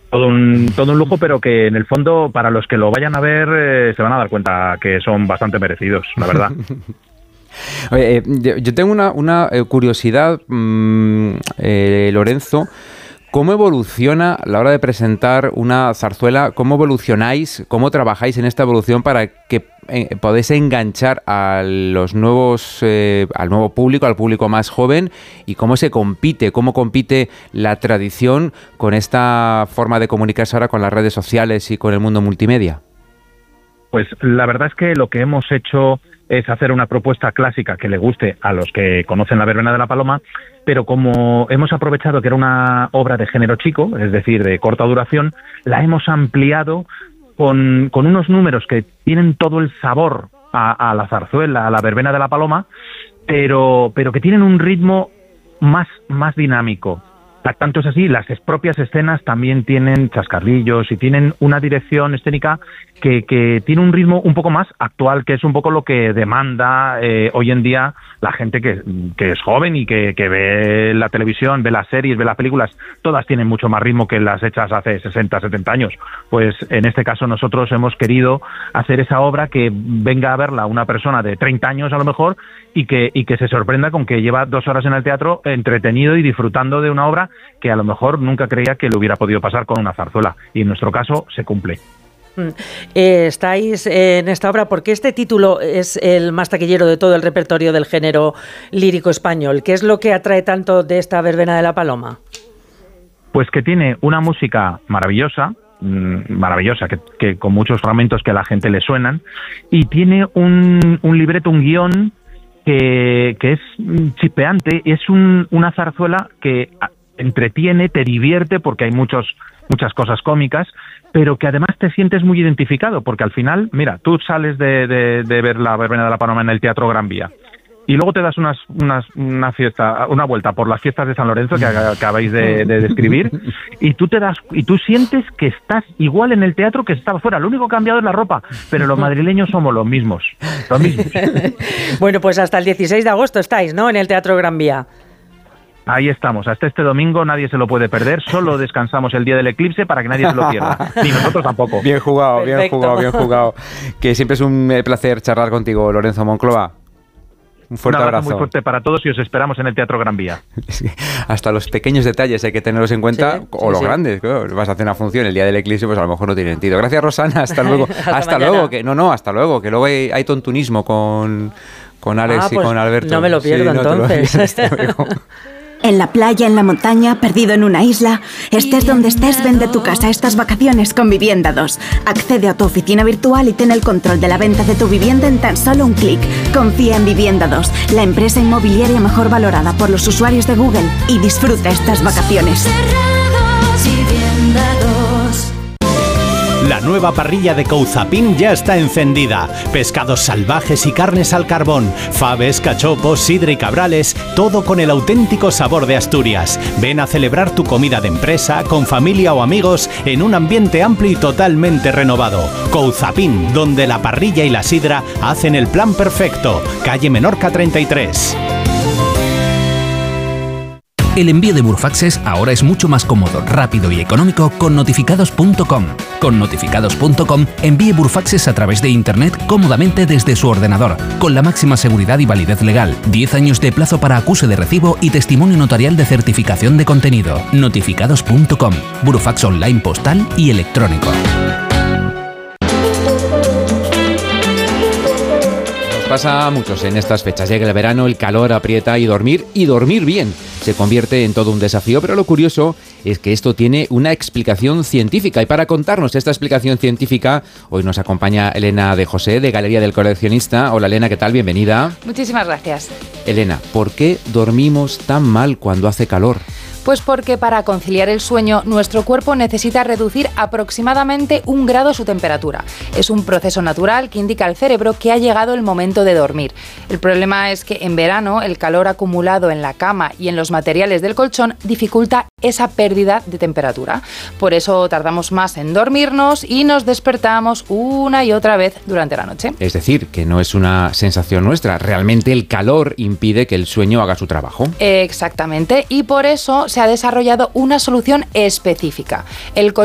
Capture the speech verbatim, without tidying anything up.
todo un, todo un lujo, pero que en el fondo, para los que lo vayan a ver, eh, se van a dar cuenta que son bastante merecidos, la verdad. Oye, eh, yo, yo tengo una, una eh, curiosidad, mmm, eh, Lorenzo. ¿Cómo evoluciona a la hora de presentar una zarzuela? ¿Cómo evolucionáis? ¿Cómo trabajáis en esta evolución para que eh, podáis enganchar a los nuevos, eh, al nuevo público, al público más joven? ¿Y cómo se compite? ¿Cómo compite la tradición con esta forma de comunicarse ahora con las redes sociales y con el mundo multimedia? Pues la verdad es que lo que hemos hecho es hacer una propuesta clásica que le guste a los que conocen la Verbena de la Paloma, pero como hemos aprovechado que era una obra de género chico, es decir, de corta duración, la hemos ampliado con, con unos números que tienen todo el sabor a, a la zarzuela, a la Verbena de la Paloma, pero, pero que tienen un ritmo más, más dinámico. Tanto es así, las propias escenas también tienen chascarrillos y tienen una dirección escénica que, que tiene un ritmo un poco más actual, que es un poco lo que demanda eh, hoy en día la gente que, que es joven y que, que ve la televisión, ve las series, ve las películas. Todas tienen mucho más ritmo que las hechas hace sesenta, setenta años. Pues en este caso nosotros hemos querido hacer esa obra que venga a verla una persona de treinta años a lo mejor y que, y que se sorprenda con que lleva dos horas en el teatro entretenido y disfrutando de una obra que a lo mejor nunca creía que le hubiera podido pasar con una zarzuela, y en nuestro caso se cumple. Eh, estáis en esta obra porque este título es el más taquillero de todo el repertorio del género lírico español. ¿Qué es lo que atrae tanto de esta Verbena de la Paloma? Pues que tiene una música maravillosa, maravillosa, que, que con muchos fragmentos que a la gente le suenan, y tiene un, un libreto, un guión que, que es chispeante. Es un, una zarzuela que entretiene, te divierte, porque hay muchos, muchas cosas cómicas, pero que además te sientes muy identificado, porque al final, mira, tú sales de, de, de ver la Verbena de la Paloma en el Teatro Gran Vía, y luego te das unas, unas, una fiesta, una vuelta por las fiestas de San Lorenzo que acabáis de, de describir, y tú te das, y tú sientes que estás igual en el teatro que estaba fuera. Lo único que ha cambiado es la ropa, pero los madrileños somos los mismos, los mismos. Bueno, pues hasta el dieciséis de agosto estáis, ¿no?, en el Teatro Gran Vía. Ahí estamos, hasta este domingo nadie se lo puede perder, solo descansamos el día del eclipse para que nadie se lo pierda, ni nosotros tampoco. Bien jugado, Perfecto. bien jugado, bien jugado. Que siempre es un placer charlar contigo, Lorenzo Monclova. Un fuerte un abrazo, abrazo. muy fuerte para todos y os esperamos en el Teatro Gran Vía. Hasta los pequeños detalles hay que tenerlos en cuenta, sí, o sí, los sí. grandes. Claro, vas a hacer una función el día del eclipse, pues a lo mejor no tiene sentido. Gracias, Rosana, hasta luego. hasta hasta mañana. luego, que no, no, hasta luego, que luego hay, hay tontunismo con, con Alex ah, y pues con Alberto. no me lo pierdo, sí, no, entonces. Te lo hasta luego. En la playa, en la montaña, perdido en una isla. Estés donde estés, vende tu casa estas vacaciones con Vivienda dos. Accede a tu oficina virtual y ten el control de la venta de tu vivienda en tan solo un clic. Confía en Vivienda dos, la empresa inmobiliaria mejor valorada por los usuarios de Google, y disfruta estas vacaciones. La nueva parrilla de Couzapin ya está encendida. Pescados salvajes y carnes al carbón, faves, cachopos, sidra y cabrales, todo con el auténtico sabor de Asturias. Ven a celebrar tu comida de empresa, con familia o amigos, en un ambiente amplio y totalmente renovado. Couzapin, donde la parrilla y la sidra hacen el plan perfecto. Calle Menorca treinta y tres. El envío de Burofaxes ahora es mucho más cómodo, rápido y económico con notificados punto com. Con notificados punto com envíe Burofaxes a través de Internet cómodamente desde su ordenador, con la máxima seguridad y validez legal, diez años de plazo para acuse de recibo y testimonio notarial de certificación de contenido. notificados punto com, Burofax online postal y electrónico. Pasa a muchos en estas fechas. Llega el verano, el calor aprieta y dormir, y dormir bien, se convierte en todo un desafío, pero lo curioso es que esto tiene una explicación científica. Y para contarnos esta explicación científica, hoy nos acompaña Elena de José, de Galería del Coleccionista. Hola Elena, ¿qué tal? Bienvenida. Muchísimas gracias. Elena, ¿por qué dormimos tan mal cuando hace calor? Pues porque para conciliar el sueño, nuestro cuerpo necesita reducir aproximadamente un grado su temperatura. Es un proceso natural que indica al cerebro que ha llegado el momento de dormir. El problema es que en verano el calor acumulado en la cama y en los materiales del colchón dificulta esa pérdida de temperatura. Por eso tardamos más en dormirnos y nos despertamos una y otra vez durante la noche. Es decir, que no es una sensación nuestra, realmente el calor impide que el sueño haga su trabajo. Exactamente, y por eso se ha desarrollado una solución específica. El